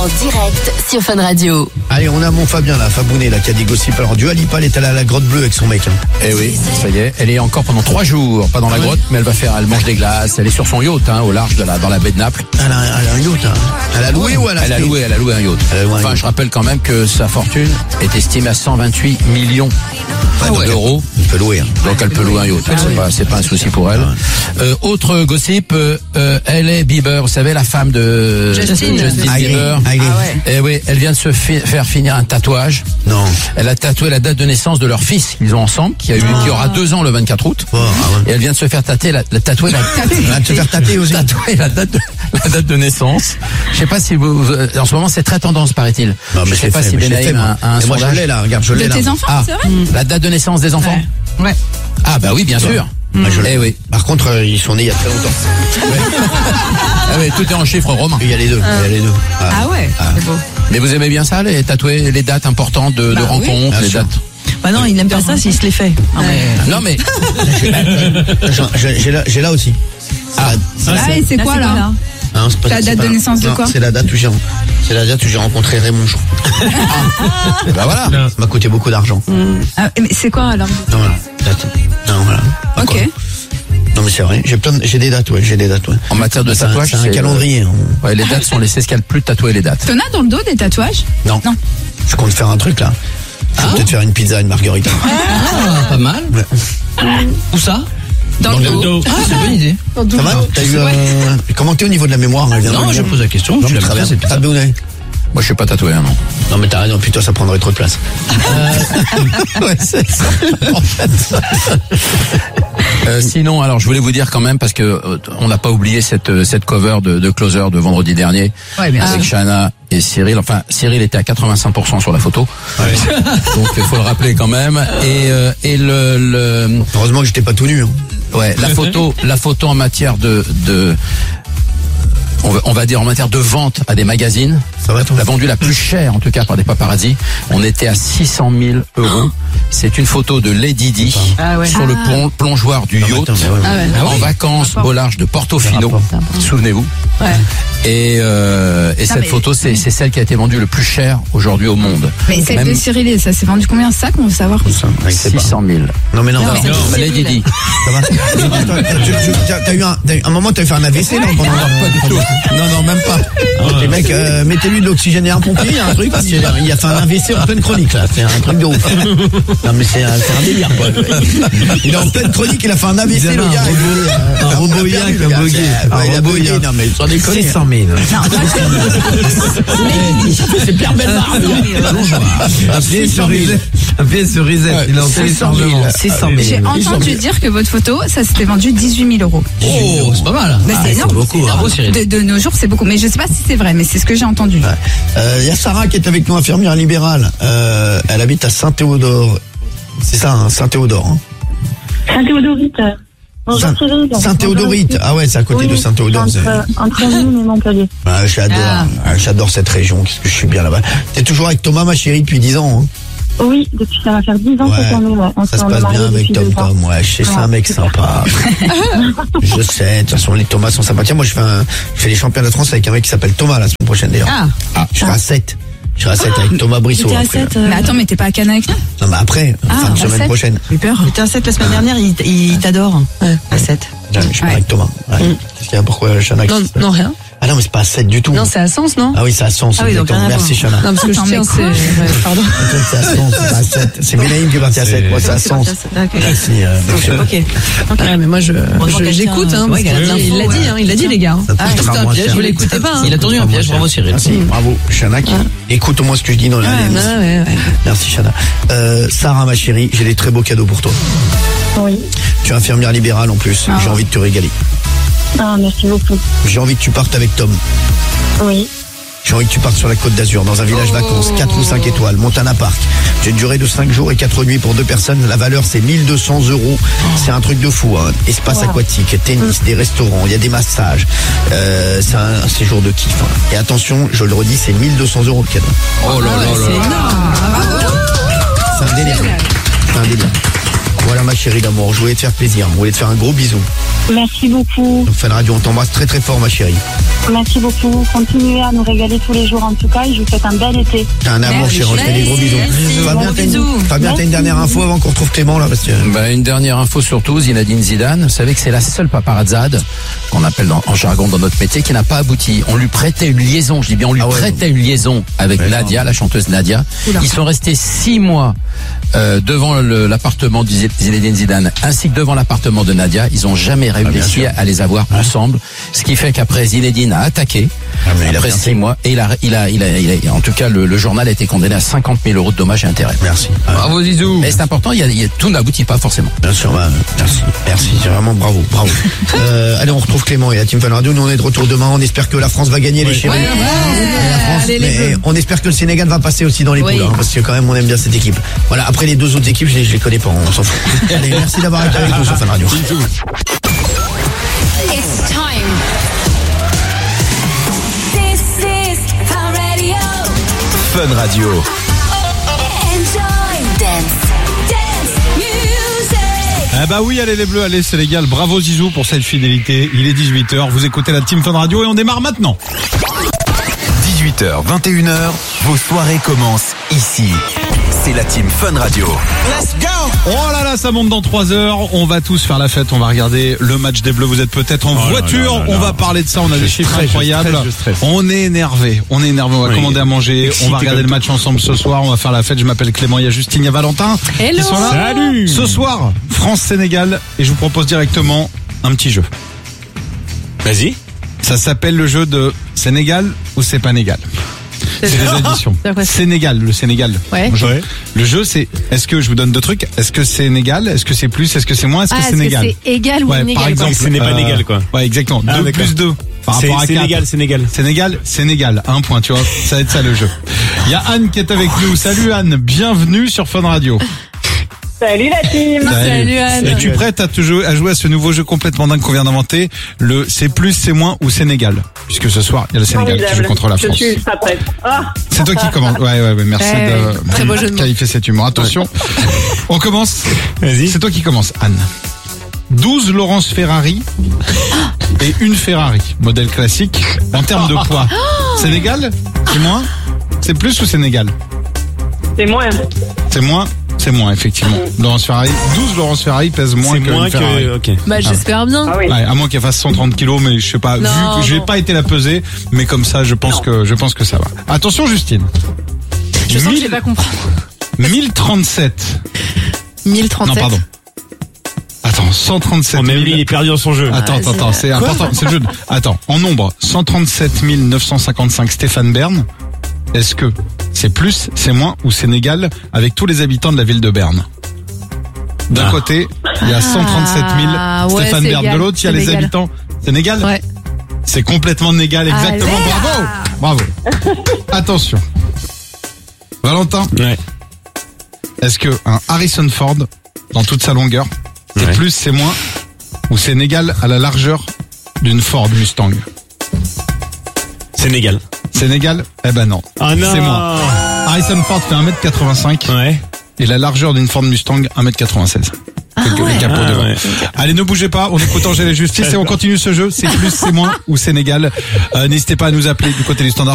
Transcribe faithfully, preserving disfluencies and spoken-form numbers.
En direct sur Fun Radio. Allez, on a mon Fabien là, Fabounet là, qui a des gossips. Alors, Dua Lipa, elle est allée à la grotte bleue avec son mec. Hein. Eh oui, ça y est, elle est encore pendant trois jours, pas dans la grotte, mais elle va faire, elle mange des glaces, elle est sur son yacht, hein, au large de la, dans la baie de Naples. Elle a, elle a un yacht, hein. Elle a loué ou elle a Elle a acheté loué, elle a loué un yacht. Elle a loué un Enfin, yacht. je rappelle quand même que sa fortune est estimée à cent vingt-huit millions ouais. d'euros. Elle peut louer. Hein. Donc elle peut louer un yacht, c'est pas, c'est pas un souci pour elle. Euh, autre gossip, euh, euh, Hailey Bieber, vous savez, la femme de Justin. Justin Hailey, Bieber. Hailey. Ah ouais. Eh oui, elle vient de se fi- faire finir un tatouage. Non. Elle a tatoué la date de naissance de leur fils qu'ils ont ensemble, qui a eu, qui aura deux ans le vingt-quatre août. Oh, ah ouais. Et elle vient de se faire tâter la, la tatouer la, Elle va te faire tâter aussi. tatouer la date de, la date de naissance. Je sais pas si vous, vous- en ce moment c'est très tendance, paraît-il. Non, je mais sais c'est pas fait, si mais c'est Benaïm fait, moi. a, a un Et moi, je sondage. l'ai là, regarde, je l'ai De là. tes enfants, Ah, c'est vrai? la date de naissance des enfants. Ouais. Ah bah oui, bien sûr. Ah, je l'ai. Eh oui. Par contre, euh, ils sont nés il y a très longtemps. Ah oui, tout est en chiffres romains. Il y a les deux. Il y a les deux. Ah ouais, c'est beau. Mais vous aimez bien ça, les tatouer les dates importantes de, de Bah oui. rencontres, Bien les sûr. dates. Bah non, il n'aime pas ça s'il se les fait. Ah, mais- Non mais J'ai j'ai là, j'ai là aussi. ah, Ah, et c'est Là, quoi c'est là? là Hein, c'est pas- La c'est date pas- de naissance de non, quoi? C'est la date où j'ai, c'est la date où j'ai rencontré Raymond Jean. bah voilà. Ça m'a coûté beaucoup d'argent. Ah, mais c'est quoi alors? Non, voilà. Date. Non, voilà. Pas Ok. quoi. Non, mais c'est vrai. J'ai plein de- j'ai des dates, ouais. J'ai des dates, ouais. En matière de C'est un- tatouage, c'est un calendrier. hein. Ouais, les dates sont les, c'est ce qu'il y a le plus de tatouer les dates. T'en as dans le dos des tatouages? Non. Non. Je compte faire un truc, là. Je vais peut-être faire une pizza, une margarita. Ah, pas mal. Ouais. Où ça? Dans le dos. Ah, c'est une bonne idée. Ça va? T'as eu, euh, comment t'es au niveau de la mémoire? Elle vient de Non, me je dire. pose la question. Non, Tu mais l'aimes très bien, bien. cette pizza. Ah, Bounet. Moi je suis pas tatoué, hein, non. Non, mais t'as raison, putain, ça prendrait trop de place. Ouais, c'est ça. En fait. Euh, sinon, alors je voulais vous dire quand même parce que euh, on n'a pas oublié cette euh, cette cover de, de Closer de vendredi dernier Ouais, bien avec sûr. Shana et Cyril. Enfin, Cyril était à quatre-vingt-cinq pour cent sur la photo, donc il faut le rappeler quand même. Et euh, et le, le Heureusement que j'étais pas tout nu. Hein. ouais la photo la photo en matière de de on va, on va dire en matière de vente à des magazines. Ça va, toi? La vendue la plus chère, en tout cas par des paparazzi, on était à six cent mille euros. C'est une photo de Lady Di Ah ouais. sur le plon- plongeoir du Non, mais yacht, attends, mais ouais, Ah ouais. en vacances au large de Portofino. rapport. Souvenez-vous. Ouais. Et, euh, et cette mais- photo, c'est c'est celle qui a été vendue le plus cher aujourd'hui au monde. Mais celle Même de Cyril, ça s'est vendu combien ça qu'on veut savoir? Ça, ouais, c'est six pas. cent mille. Non, mais non, Non, non. mais Non, c'est Lady Di. Ça va? Tu- tu- T'as t'as eu un, t'as eu un moment, t'as fait un A V C, là, pendant Pas du tout. Non, non, même pas. Les mecs, euh, mettez-lui de l'oxygène et un pompier, il y a un truc, parce qu'il a, il a fait un A V C en pleine chronique, là. C'est un truc de ouf. Non, mais c'est un, c'est un délire, quoi. Il est en pleine chronique, il a fait un A V C, le gars. Un robot Il a perdu, le gars. bugué. C'est- ouais, Il a Un bugué, robot non, mais sans déconner. six cent mille. C'est Pierre Belmar. Appuyez sur reset. Appuyez sur reset. Il est en téléchargement. six cent mille. J'ai entendu dire que votre photo, ça s'était vendu dix-huit mille euros. Oh, c'est pas mal. Mais c'est énorme. beaucoup. Bravo, Cyril. De, de nos jours, c'est beaucoup. Mais je sais pas si c'est vrai, mais c'est ce que j'ai entendu. Il euh, y a Sarah qui est avec nous, infirmière libérale. Euh, elle habite à Saint-Théodore. C'est ça, hein, Saint-Théodore. Hein. Saint-Théodorite. Bonjour Saint- Cyril. Saint-Théodorite. Ah ouais, c'est à côté Oui, de Saint-Théodore. vous Entre, avez- entre Nîmes et Montpellier. Ah, j'adore, Ah. ah, j'adore cette région. Qu'est-ce que je suis bien là-bas. T'es toujours avec Thomas, ma chérie, depuis dix ans. Hein. Oui, depuis ça va faire dix ans Ouais. cette année. Ouais. On Ça se s'en est passe mariés bien avec depuis Tom deux ans. Tom. Ouais, je sais, c'est un Ouais, mec super. sympa. Je sais. De toute façon, les Thomas sont sympathiques. Moi, je fais, un, je fais les championnats de France avec un mec qui s'appelle Thomas la semaine prochaine d'ailleurs. Ah. Ah. Je serai à sept. Je serai à sept avec Thomas Brissot. T'étais à après. sept. euh, Mais attends, mais t'es pas à Cannes avec nous? Non, mais après, Ah, fin de à semaine sept. prochaine. J'ai eu peur. T'étais à sept la semaine dernière, il, il t'adore. Ouais, à sept. Non, mais je suis pas Ouais. avec Thomas. Ouais. Qu'est-ce qu'il y a? Pourquoi Chana? Non, non, rien. Ah non, mais c'est pas à sept du tout. Non, c'est à Sens, non? Ah oui, c'est à Sens. Ah oui, donc exactement. rien à Merci voir. Chana. Non, parce que Attends, je tiens, mais c'est. quoi ouais, pardon. C'est à Sens, c'est pas à sept. C'est Ménaïm qui est parti à sept. Moi, c'est à Sens. D'accord. Merci. euh, monsieur. Ok. Ouais, mais moi, je, je- j'écoute, hein. parce que il l'a dit, hein. Il l'a dit, les gars. Ça te Ah, coûtera c'était un moins piège, cher. vous l'écoutez pas, hein. Il a tendu un piège, bravo Cyril. Merci, bravo. Chana qui écoute au moins ce que je dis dans la Ah, laine. ouais, ouais, ouais. Merci Chana. Euh, Sarah, ma chérie, j'ai des très beaux cadeaux pour toi. Oui. Tu es infirmière libérale en plus. Ah. J'ai envie de te régaler. Ah, merci beaucoup. J'ai envie que tu partes avec Tom. Oui. J'ai envie que tu partes sur la Côte d'Azur, dans un village vacances, quatre ou cinq étoiles, Montana Park. J'ai une durée de cinq jours et quatre nuits pour deux personnes. La valeur, c'est mille deux cents euros. C'est un truc de fou, hein. Espace Wow. aquatique, tennis, des restaurants, il y a des massages. Euh, c'est un, un séjour de kiff, hein. Et attention, je le redis, c'est mille deux cents euros le cadeau. Oh là là là C'est là. énorme. C'est un délire. C'est un délire. Voilà ma chérie d'amour, je voulais te faire plaisir, je voulais te faire un gros bisou. Merci beaucoup. Fun Radio, on t'embrasse très très fort ma chérie. Merci beaucoup. Continuez à nous régaler tous les jours en tout cas et je vous souhaite un bel été. T'as un amour, Chéro, je fais des gros bisous. Fabien, t'as une, Fabien, t'as une dernière info avant qu'on retrouve Clément là parce que... Bah, une dernière info surtout, Zinedine Zidane. Vous savez que c'est la seule paparazzade qu'on appelle dans, en jargon dans notre métier qui n'a pas abouti. On lui prêtait une liaison, je dis bien on lui ah ouais, prêtait une liaison avec ouais, Nadia, non. la chanteuse Nadia. Oula. Ils sont restés six mois euh, devant le, l'appartement de Zinedine Zidane ainsi que devant l'appartement de Nadia. Ils ont jamais réussi ah, à les avoir ouais. ensemble. Ce qui fait qu'après Zinedine a attaqué ah, après six mois et il a, il a, il a, il a, en tout cas le, le journal a été condamné à cinquante mille euros de dommages et intérêts. Merci. Bravo Zizou. Mais c'est important, il y a, il y a, tout n'aboutit pas forcément. Bien sûr, bah, merci, merci, c'est vraiment bravo, bravo. euh, allez, on retrouve Clément et la Team Fun Radio. Nous on est de retour demain. On espère que la France va gagner ouais. les chéris. Ouais, ouais, la France, allez, mais on espère que le Sénégal va passer aussi dans les oui. poules, hein, parce que quand même on aime bien cette équipe. Voilà. Après les deux autres équipes, je les, je les connais pas, on s'en fout. Allez, merci d'avoir été avec nous sur Fun Radio. It's time. This is Fun Radio. Fun Radio. Enjoy dance, dance music. Ah bah oui, allez les Bleus, allez Sénégal. Bravo Zizou pour cette fidélité. Il est dix-huit heures, vous écoutez la Team Fun Radio et on démarre maintenant. dix-huit heures, vingt et une heures, vos soirées commencent ici. C'est la Team Fun Radio. Let's go! Oh là là, ça monte dans trois heures. On va tous faire la fête. On va regarder le match des Bleus. Vous êtes peut-être en oh voiture. Là là là on là. va parler de ça. On a je des chiffres stresse, incroyables. Je stresse, je on est énervé. On est énervé. On va oui. commander à manger. Excité on va regarder le match ensemble ce soir. On va faire la fête. Je m'appelle Clément. Il y a Justine, il y a Valentin. Hello. Qui sont là. Salut. Ce soir, France-Sénégal. Et je vous propose directement un petit jeu. Vas-y. Ça s'appelle le jeu de Sénégal ou c'est pas Négal. C'est les additions. Sénégal, le Sénégal. Ouais. Le jeu, ouais. le jeu c'est, est-ce que je vous donne deux trucs? Est-ce que c'est Sénégal? Est-ce que c'est plus? Est-ce que c'est moins? Est-ce que ah, c'est Négal? Est-ce que c'est égal ou ouais, inégal? Par exemple, ce n'est pas euh, Négal, quoi. Ouais, exactement. Ah, deux plus deux. Par c'est, rapport à Sénégal, Sénégal. Sénégal, Sénégal. Un point, tu vois. Ça va être ça le jeu. Il y a Anne qui est avec nous. Salut Anne. Bienvenue sur Fun Radio. Salut la team. Salut, Salut Anne. Es-tu prête à, te jouer, à jouer à ce nouveau jeu complètement dingue qu'on vient d'inventer? Le c'est plus, c'est moins ou Sénégal? Puisque ce soir, il y a le Sénégal qui joue contre la France. Je suis pas prête. Ah. C'est toi qui commandes. Ouais, ouais, ouais. Merci ouais, de très beau jeu de qualifier cet humour. Attention. Ouais. On commence. Vas-y. C'est toi qui commence, Anne. douze Laurence Ferrari et une Ferrari, modèle classique, en termes de poids. Sénégal? C'est moins? C'est plus ou Sénégal? C'est moins. C'est moins? C'est moins, effectivement. Laurence Ferrari, douze Laurence Ferrari pèse moins c'est que moins une Ferrari. que, okay. Bah, j'espère bien. Ah oui. Ouais, à moins qu'elle fasse cent trente kilos, mais je sais pas, non, vu que je n'ai pas été la peser, mais comme ça, je pense non. que, je pense que ça va. Attention, Justine. Je sens que je vais pas comprendre. mille trente-sept. mille trente-sept. Non, pardon. Attends, cent trente-sept mille. Oh, même lui, il est perdu dans son jeu. Attends, ah, attends, attends, c'est Quoi important, c'est le jeu. De... Attends, en nombre, cent trente-sept mille neuf cent cinquante-cinq Stéphane Bern. Est-ce que c'est plus, c'est moins ou Sénégal avec tous les habitants de la ville de Berne? D'un ah. côté, il y a cent trente-sept mille ah, ouais, Stéphane Bern. De l'autre, il y a les Sénégal. habitants. Sénégal? Ouais. C'est complètement Négal, exactement. Allez Bravo! Bravo. Attention. Valentin. Ouais. Est-ce que un Harrison Ford, dans toute sa longueur, c'est ouais. plus, c'est moins, ou Sénégal à la largeur d'une Ford Mustang? Sénégal. Sénégal? Eh ben non. Ah non. C'est moins. Harrison Ford fait un mètre quatre-vingt-cinq. Ouais. Et la largeur d'une Ford Mustang, un mètre quatre-vingt-seize. Ah le, ouais. le capot ah devant. Ouais. Allez, ne bougez pas, on écoute Angèle et Justice et on continue ce jeu. C'est plus, c'est moins ou Sénégal. Euh, n'hésitez pas à nous appeler du côté du standard.